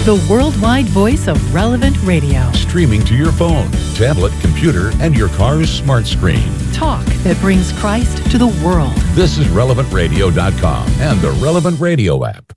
the worldwide voice of Relevant Radio. Streaming to your phone, tablet, computer, and your car's smart screen. Talk that brings Christ to the world. This is RelevantRadio.com and the Relevant Radio app.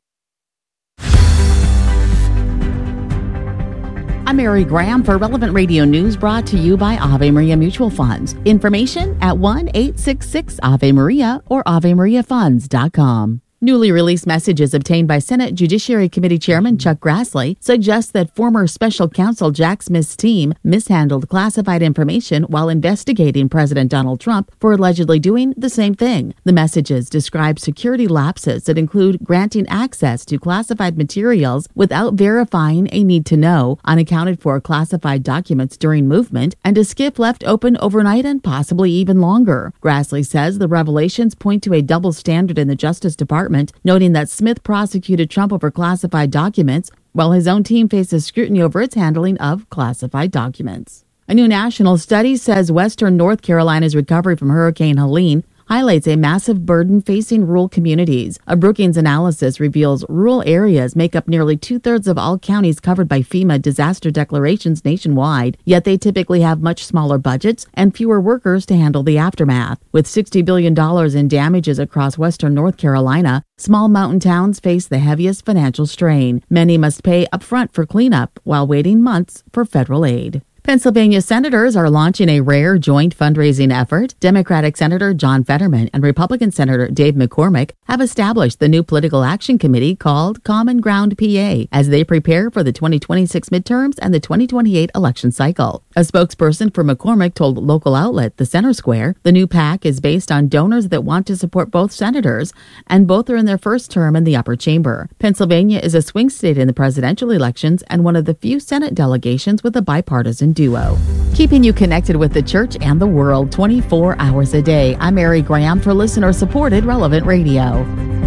I'm Mary Graham for Relevant Radio News, brought to you by Ave Maria Mutual Funds. Information at 1-866-AVE-MARIA or AveMariaFunds.com. Newly released messages obtained by Senate Judiciary Committee Chairman Chuck Grassley suggest that former Special Counsel Jack Smith's team mishandled classified information while investigating President Donald Trump for allegedly doing the same thing. The messages describe security lapses that include granting access to classified materials without verifying a need to know, unaccounted for classified documents during movement, and a skip left open overnight and possibly even longer. Grassley says the revelations point to a double standard in the Justice Department, noting that Smith prosecuted Trump over classified documents while his own team faces scrutiny over its handling of classified documents. A new national study says Western North Carolina's recovery from Hurricane Helene highlights a massive burden facing rural communities. A Brookings analysis reveals rural areas make up nearly 2/3 of all counties covered by FEMA disaster declarations nationwide, yet they typically have much smaller budgets and fewer workers to handle the aftermath. With $60 billion in damages across Western North Carolina, small mountain towns face the heaviest financial strain. Many must pay upfront for cleanup while waiting months for federal aid. Pennsylvania senators are launching a rare joint fundraising effort. Democratic Senator John Fetterman and Republican Senator Dave McCormick have established the new political action committee called Common Ground PA as they prepare for the 2026 midterms and the 2028 election cycle. A spokesperson for McCormick told local outlet The Center Square the new PAC is based on donors that want to support both senators, and both are in their first term in the upper chamber. Pennsylvania is a swing state in the presidential elections and one of the few Senate delegations with a bipartisan duo. Keeping you connected with the church and the world 24 hours a day. I'm Mary Graham for listener-supported Relevant Radio.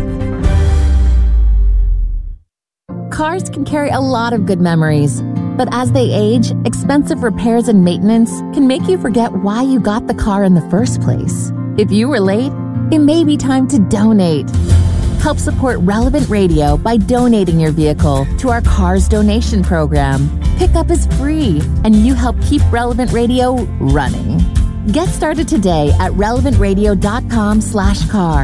Cars can carry a lot of good memories, but as they age, expensive repairs and maintenance can make you forget why you got the car in the first place. If you were late, it may be time to donate. Help support Relevant Radio by donating your vehicle to our Cars Donation Program. Pickup is free, and you help keep Relevant Radio running. Get started today at relevantradio.com/car.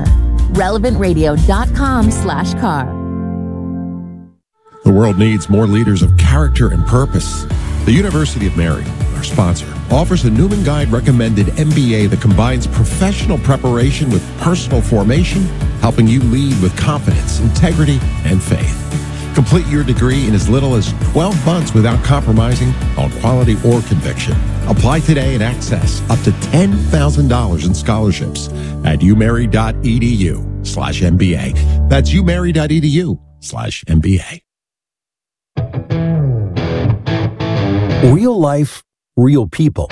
relevantradio.com/car. The world needs more leaders of character and purpose. The University of Mary, our sponsor, offers a Newman Guide recommended MBA that combines professional preparation with personal formation, helping you lead with confidence, integrity, and faith. Complete your degree in as little as 12 months without compromising on quality or conviction. Apply today and access up to $10,000 in scholarships at umary.edu/MBA. That's umary.edu/MBA. Real life, real people.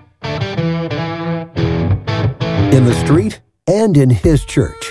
In the street and in his church.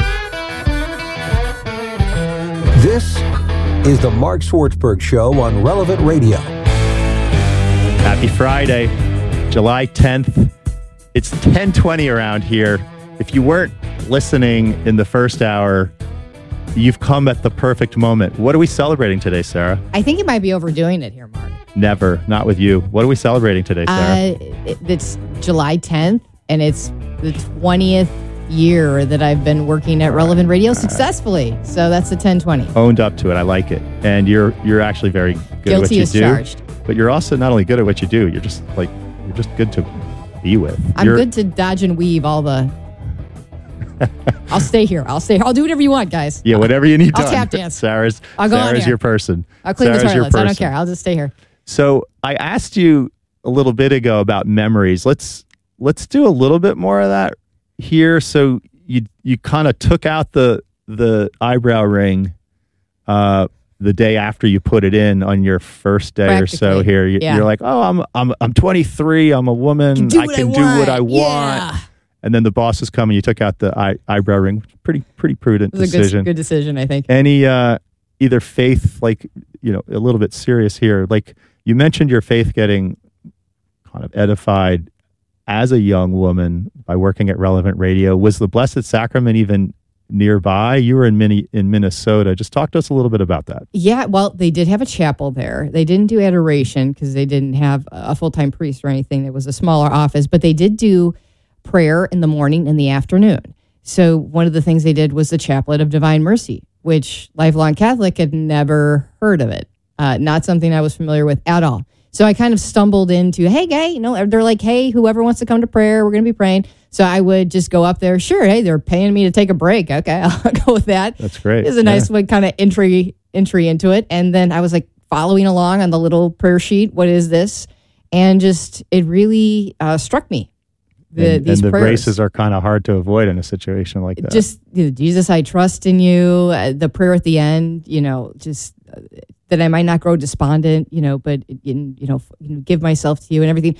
This is the Mark Swartzberg Show on Relevant Radio. Happy Friday, July 10th. It's 10:20 around here. If you weren't listening in the first hour, you've come at the perfect moment. What are we celebrating today, Sarah? I think you might be overdoing it here, Mark. Never. Not with you. What are we celebrating today, Sarah? It's July 10th, and it's the 20th year that I've been working at Relevant Radio successfully. So that's the 1020. Owned up to it. I like it. And you're actually very good at what you do. Guilty as charged. But you're also not only good at what you do, you're just good to be with. I'm good to dodge and weave all the... I'll stay here. I'll do whatever you want, guys. Yeah, whatever you need done. I'll tap dance. Sarah's your person. I'll clean Sarah's the toilets. I don't care. I'll just stay here. So I asked you a little bit ago about memories. Let's do a little bit more of that here. So you kind of took out the eyebrow ring the day after you put it in on your first day or so here. You're like, oh, I'm 23. I'm a woman. I can do what I want. Yeah. And then the bosses come and you took out the eyebrow ring. Pretty prudent decision. A good decision, I think. Any either faith, like, a little bit serious here. Like you mentioned your faith getting kind of edified as a young woman by working at Relevant Radio. Was the Blessed Sacrament even nearby. You were in Minnesota. Just talk to us a little bit about that. Yeah, well, they did have a chapel there. They didn't do adoration because they didn't have a full-time priest or anything. It was a smaller office, but they did do prayer in the morning and the afternoon. So one of the things they did was the Chaplet of Divine Mercy, which lifelong Catholic had never heard of it. Not something I was familiar with at all. So I kind of stumbled into, hey, guy, they're like, hey, whoever wants to come to prayer, we're going to be praying. So I would just go up there. Sure, hey, they're paying me to take a break. Okay, I'll go with that. That's great. It's a nice one, kind of entry into it. And then I was like following along on the little prayer sheet. What is this? And just it really struck me. These the prayers. graces are kind of hard to avoid in a situation like that. Just Jesus, I trust in you. The prayer at the end, just that I might not grow despondent, but give myself to you and everything.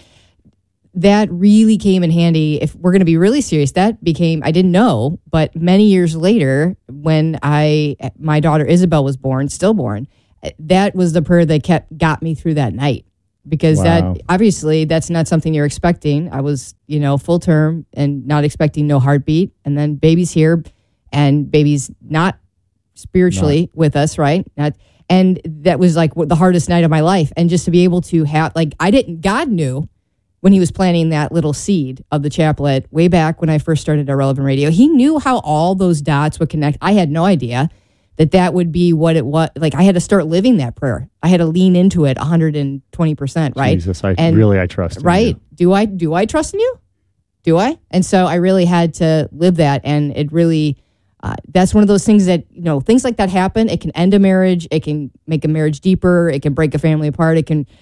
That really came in handy. If we're going to be really serious, that became, I didn't know, but many years later, when my daughter Isabel was stillborn, that was the prayer that got me through that night. Because Wow. that obviously that's not something you're expecting. I was, full term and not expecting no heartbeat. And then baby's here and baby's not spiritually with us, right? And that was like the hardest night of my life. And just to be able to have, God knew when he was planting that little seed of the chaplet way back when I first started at Relevant Radio. He knew how all those dots would connect. I had no idea that would be what it was. Like I had to start living that prayer. I had to lean into it 120%, right? Jesus, I trust in right. you. Do I trust in you? Do I? And so I really had to live that. And it really, that's one of those things that, things like that happen. It can end a marriage. It can make a marriage deeper. It can break a family apart. It can,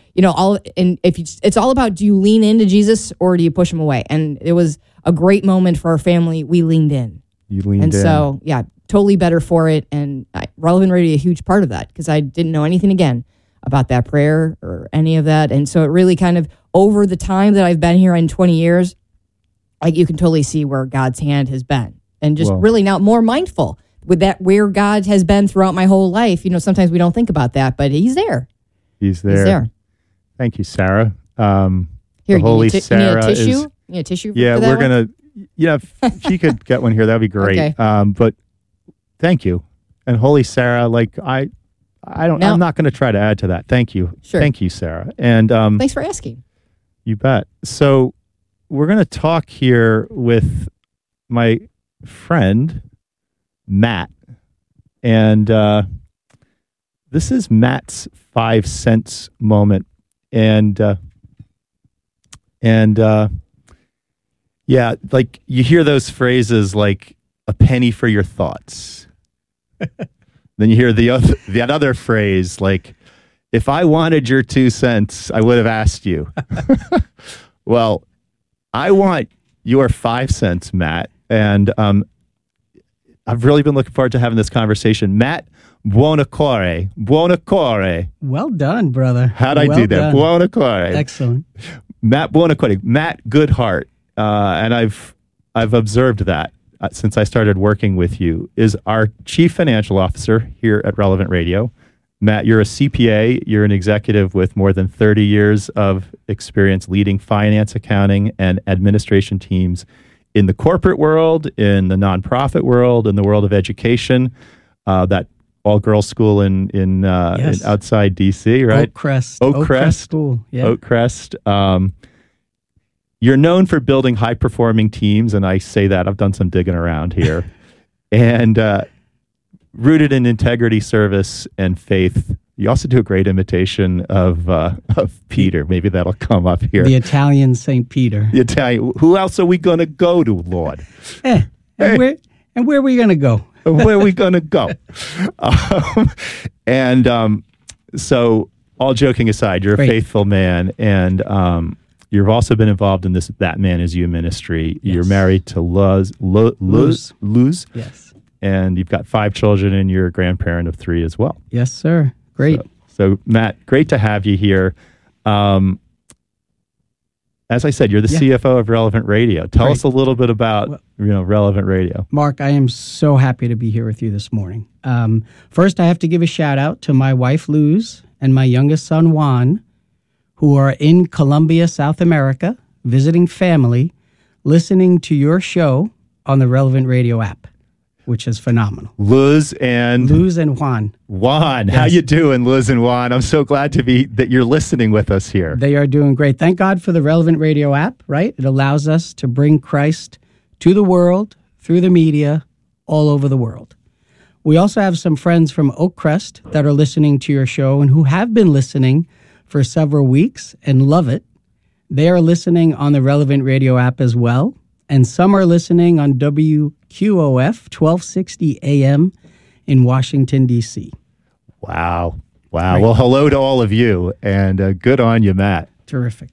it's all about, do you lean into Jesus or do you push him away? And it was a great moment for our family. We leaned in. You leaned in. And so, yeah, totally better for it. And Relevant Radio, a huge part of that because I didn't know anything again about that prayer or any of that. And so it really kind of, over the time that I've been here in 20 years, you can totally see where God's hand has been. And just really now more mindful with that, where God has been throughout my whole life. Sometimes we don't think about that, but he's there. He's there. Thank you, Sarah. Here, the Holy Sarah you need a tissue? is. You need a tissue? Yeah, for that we're one? going to. Yeah, if she could get one here, that'd be great. Okay. But thank you. And Holy Sarah, I'm not going to try to add to that. Thank you. Sure. Thank you, Sarah. And thanks for asking. You bet. So we're going to talk here with my friend, Matt. And this is Matt's 5 cents moment. And yeah, like you hear those phrases like a penny for your thoughts. Then you hear the other phrase like, if I wanted your 2 cents, I would have asked you. Well, I want your 5 cents, Matt. And I've really been looking forward to having this conversation. Matt Buonocore. Buonocore. Well done, brother. How'd I do that? Buonocore. Excellent. Matt Buonocore. Matt Goodhart. And I've observed that since I started working with you, is our chief financial officer here at Relevant Radio. Matt, you're a CPA. You're an executive with more than 30 years of experience leading finance, accounting, and administration teams in the corporate world, in the nonprofit world, in the world of education. That all-girls school in outside DC, right? Oakcrest School. Yeah. Oakcrest. You're known for building high-performing teams, and I say that. I've done some digging around here. And rooted in integrity, service, and faith. You also do a great imitation of Peter. Maybe that'll come up here. The Italian St. Peter. The Italian. Who else are we going to go to, Lord? And where are we going to go? Where are we going to go? So, all joking aside, you're a faithful man, and you've also been involved in this That Man Is You ministry. Yes. You're married to Luz. Yes. And you've got 5 children, and you're a grandparent of 3 as well. Yes, sir. Great. So Matt, great to have you here. As I said, you're the CFO of Relevant Radio. Tell us a little bit about Relevant Radio. Mark, I am so happy to be here with you this morning. First, I have to give a shout out to my wife, Luz, and my youngest son, Juan, who are in Colombia, South America, visiting family, listening to your show on the Relevant Radio app. which is phenomenal. Luz and Juan. Juan. Yes. How you doing, Luz and Juan? I'm so glad that you're listening with us here. They are doing great. Thank God for the Relevant Radio app, right? It allows us to bring Christ to the world through the media all over the world. We also have some friends from Oakcrest that are listening to your show and who have been listening for several weeks and love it. They are listening on the Relevant Radio app as well. And some are listening on WQOF 1260 AM in Washington, D.C. Wow. Right. Well, hello to all of you, and good on you, Matt. Terrific.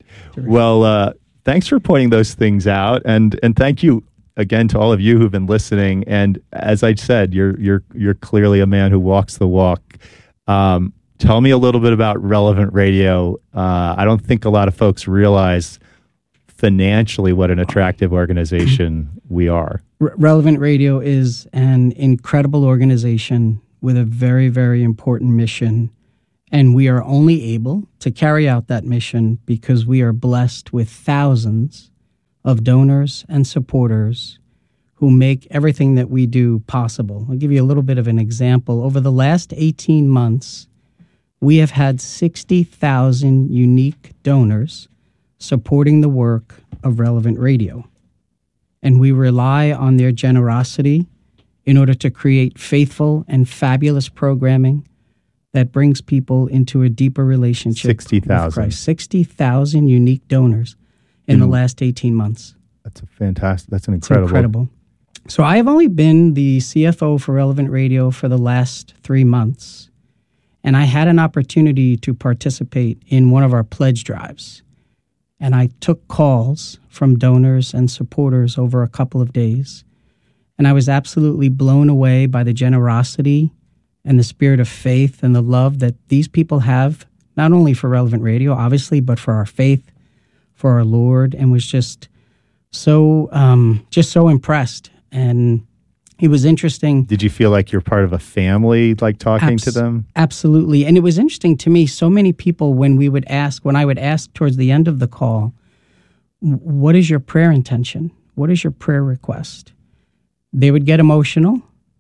Well, thanks for pointing those things out, and thank you again to all of you who've been listening. And as I said, you're clearly a man who walks the walk. Tell me a little bit about Relevant Radio. I don't think a lot of folks realize financially what an attractive organization we are. Relevant Radio is an incredible organization with a very, very important mission. And we are only able to carry out that mission because we are blessed with thousands of donors and supporters who make everything that we do possible. I'll give you a little bit of an example. Over the last 18 months, we have had 60,000 unique donors supporting the work of Relevant Radio. And we rely on their generosity in order to create faithful and fabulous programming that brings people into a deeper relationship 60,000. with Christ. 60,000 unique donors in the last 18 months. That's an It's incredible. incredible. So I have only been the CFO for Relevant Radio for the last 3 months, and I had an opportunity to participate in one of our pledge drives. And I took calls from donors and supporters over a couple of days. And I was absolutely blown away by the generosity and the spirit of faith and the love that these people have, not only for Relevant Radio, obviously, but for our faith, for our Lord, and was just so impressed. And it was interesting. Did you feel like you're part of a family, like talking to them? Absolutely. And it was interesting to me, so many people, when I would ask towards the end of the call, what is your prayer intention? What is your prayer request? They would get emotional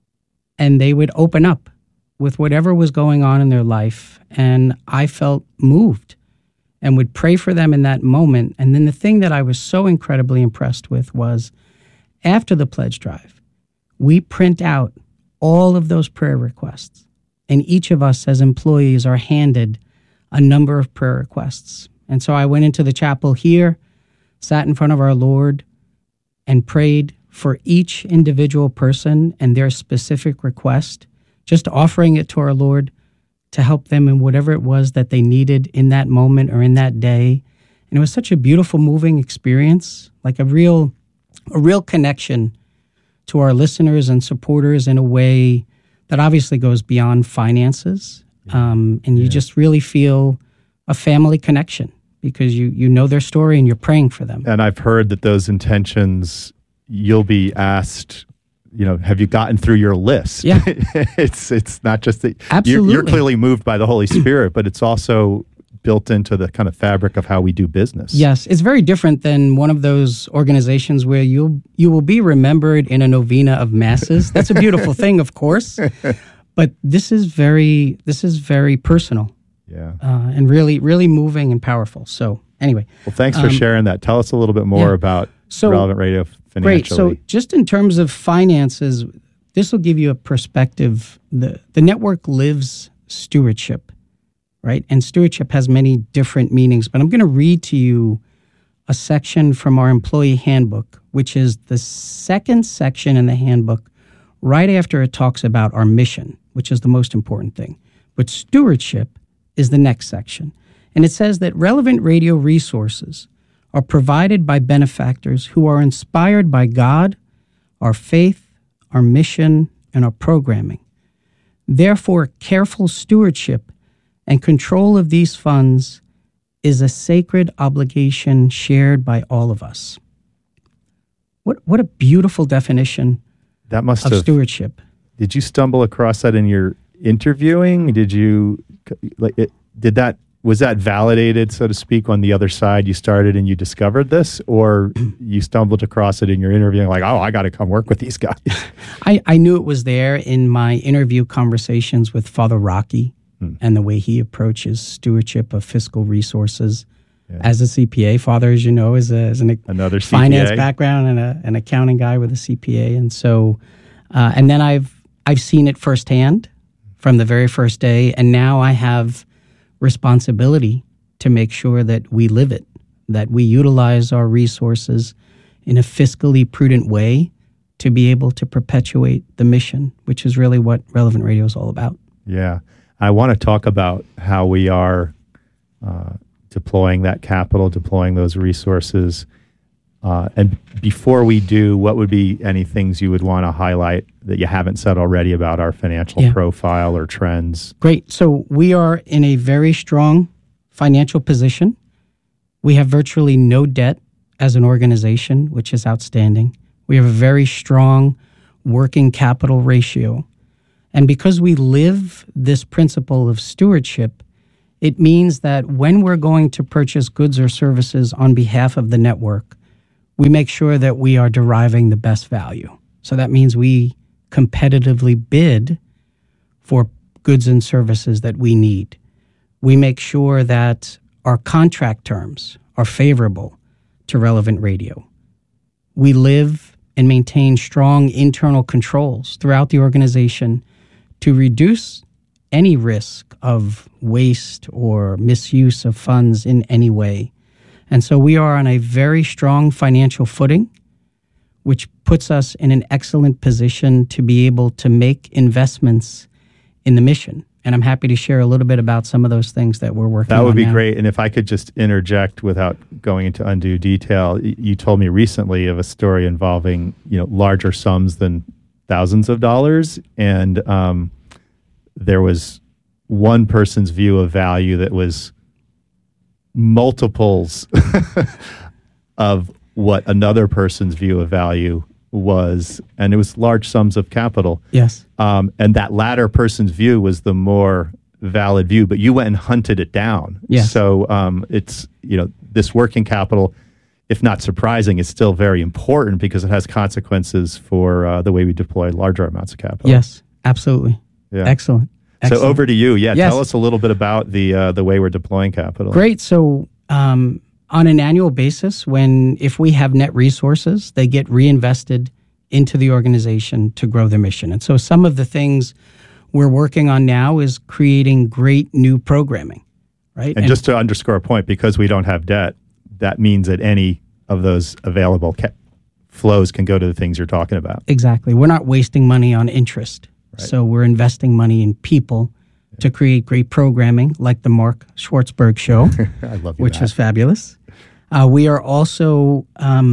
and they would open up with whatever was going on in their life. And I felt moved and would pray for them in that moment. And then the thing that I was so incredibly impressed with was after the pledge drive, we print out all of those prayer requests, and each of us as employees are handed a number of prayer requests. And so I went into the chapel here, sat in front of our Lord, and prayed for each individual person and their specific request, just offering it to our Lord to help them in whatever it was that they needed in that moment or in that day. And it was such a beautiful, moving experience, like a real connection to our listeners and supporters in a way that obviously goes beyond finances. And you just really feel a family connection because you know their story and you're praying for them. And I've heard that those intentions, you'll be asked, have you gotten through your list? Yeah. It's not just that Absolutely. You're clearly moved by the Holy Spirit, but it's also built into the kind of fabric of how we do business. Yes, it's very different than one of those organizations where you will be remembered in a novena of masses. That's a beautiful thing, of course, but this is very personal. Yeah, and really, really moving and powerful. So anyway, well, thanks for sharing that. Tell us a little bit more about Relevant Radio financially. Great. So just in terms of finances, this will give you a perspective. The network lives stewardship. Right? And stewardship has many different meanings, but I'm going to read to you a section from our employee handbook, which is the second section in the handbook, right after it talks about our mission, which is the most important thing. But stewardship is the next section. And it says that Relevant Radio resources are provided by benefactors who are inspired by God, our faith, our mission, and our programming. Therefore, careful stewardship and control of these funds is a sacred obligation shared by all of us. What a beautiful definition of stewardship. Did you stumble across that in your interviewing? Did you did that was that validated, so to speak, on the other side? You started and you discovered this, or you stumbled across it in your interviewing, like, oh, I got to come work with these guys? I knew it was there in my interview conversations with Father Rocky and the way he approaches stewardship of fiscal resources. Yeah. As a CPA, Father, as you know, is another finance CPA background and an accounting guy with a CPA, and so, and then I've seen it firsthand from the very first day, and now I have responsibility to make sure that we live it, that we utilize our resources in a fiscally prudent way to be able to perpetuate the mission, which is really what Relevant Radio is all about. Yeah. I want to talk about how we are deploying that capital, deploying those resources. And before we do, what would be any things you would want to highlight that you haven't said already about our financial profile or trends? Great. So we are in a very strong financial position. We have virtually no debt as an organization, which is outstanding. We have a very strong working capital ratio. And because we live this principle of stewardship, it means that when we're going to purchase goods or services on behalf of the network, we make sure that we are deriving the best value. So that means we competitively bid for goods and services that we need. We make sure that our contract terms are favorable to Relevant Radio. We live and maintain strong internal controls throughout the organization to reduce any risk of waste or misuse of funds in any way. And so we are on a very strong financial footing, which puts us in an excellent position to be able to make investments in the mission. And I'm happy to share a little bit about some of those things that we're working on. That would be now. Great. And if I could just interject without going into undue detail, you told me recently of a story involving, larger sums than thousands of dollars. And there was one person's view of value that was multiples of what another person's view of value was, and it was large sums of capital. Yes. And that latter person's view was the more valid view, but you went and hunted it down. Yes. So it's, this working capital, if not surprising, is still very important because it has consequences for the way we deploy larger amounts of capital. Yes, absolutely. Yeah. Excellent. So over to you. Yeah, yes. Tell us a little bit about the way we're deploying capital. Great. So on an annual basis, if we have net resources, they get reinvested into the organization to grow their mission. And so some of the things we're working on now is creating great new programming, right? And just to underscore a point, because we don't have debt, that means that any of those available flows can go to the things you're talking about. Exactly. We're not wasting money on interest. Right. So we're investing money in people to create great programming like the Mark Schwartzberg Show, I love which is fabulous. We are also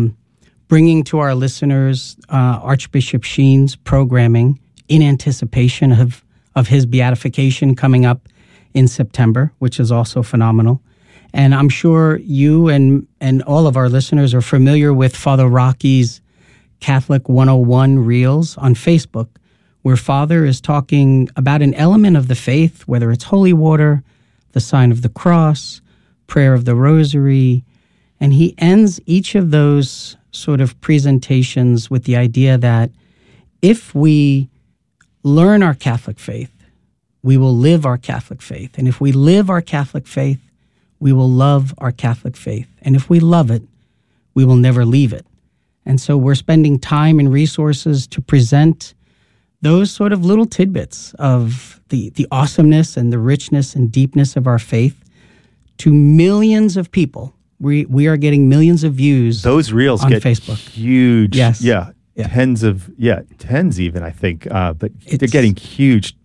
bringing to our listeners Archbishop Sheen's programming in anticipation of his beatification coming up in September, which is also phenomenal. And I'm sure you and all of our listeners are familiar with Father Rocky's Catholic 101 Reels on Facebook, where Father is talking about an element of the faith, whether it's holy water, the sign of the cross, prayer of the rosary, and he ends each of those sort of presentations with the idea that if we learn our Catholic faith, we will live our Catholic faith. And if we live our Catholic faith, we will love our Catholic faith. And if we love it, we will never leave it. And so we're spending time and resources to present those sort of little tidbits of the awesomeness and the richness and deepness of our faith to millions of people. We are getting millions of views. Those reels on get Facebook. Huge. Yes. Yeah. Tens even, I think. But they're getting huge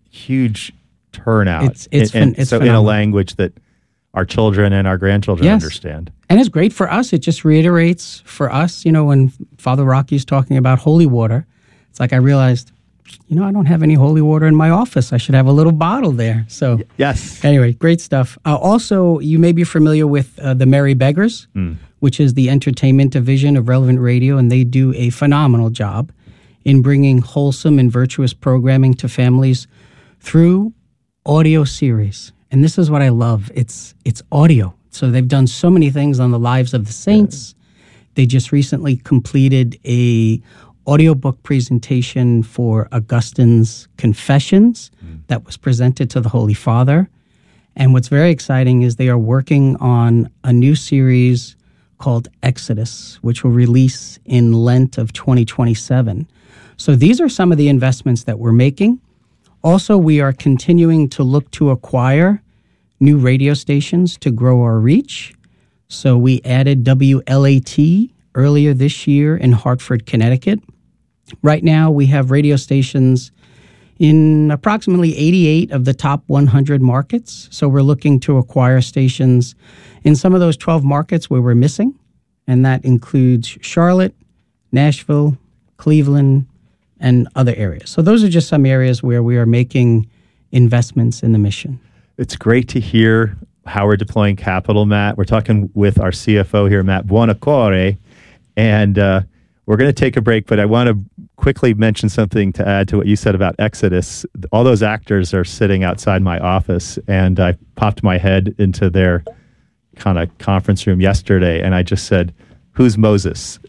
turnout. It's so in a phenomenal. language that our children and our grandchildren understand. And it's great for us. It just reiterates for us, when Father Rocky's talking about holy water, it's like I realized, I don't have any holy water in my office. I should have a little bottle there. So yes. Anyway, great stuff. Also, you may be familiar with the Merry Beggars, which is the entertainment division of Relevant Radio, and they do a phenomenal job in bringing wholesome and virtuous programming to families through audio series. And this is what I love. It's audio. So they've done so many things on the lives of the saints. They just recently completed a audiobook presentation for Augustine's Confessions that was presented to the Holy Father. And what's very exciting is they are working on a new series called Exodus, which will release in Lent of 2027. So these are some of the investments that we're making. Also, we are continuing to look to acquire new radio stations to grow our reach. So we added WLAT earlier this year in Hartford, Connecticut. Right now, we have radio stations in approximately 88 of the top 100 markets. So we're looking to acquire stations in some of those 12 markets where we're missing. And that includes Charlotte, Nashville, Cleveland, and other areas. So those are just some areas where we are making investments in the mission. It's great to hear how we're deploying capital, Matt. We're talking with our CFO here, Matt Buonocore, and we're going to take a break, but I want to quickly mention something to add to what you said about Exodus. All those actors are sitting outside my office, and I popped my head into their kind of conference room yesterday, and I just said, "Who's Moses?"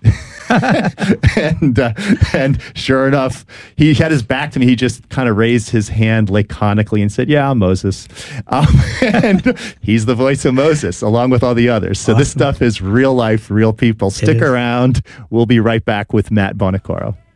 and sure enough, he had his back to me. He just kind of raised his hand laconically and said, "Yeah, I'm Moses." And he's the voice of Moses, along with all the others. So This stuff is real life, real people. Stick around. We'll be right back with Matt Buonocore.